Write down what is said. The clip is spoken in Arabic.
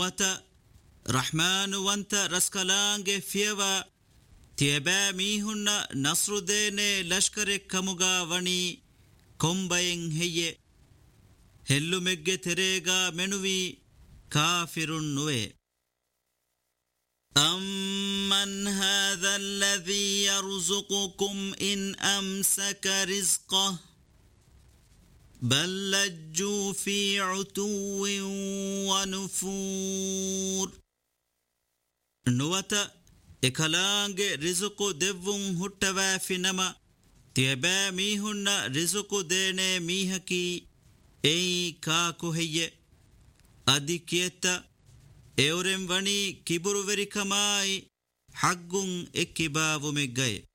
نوتا رحمن وانت رسكلانج فيوا تيبا ميهن نصر دين لشكر كمغا وني كومبين هي هلو مگه تريغا منوي كافر نوي أمن هذا الذي يرزقكم إن أمسك رزقه بل لجوا في عتو ونفور نوتا إكالانج رزق دفن هتوا في نما تيبا ميهن رزق دين ميهكي أي كاكو هي أدي كيتا اورم وني كبرو وري كماي حقون اكبابو مگاي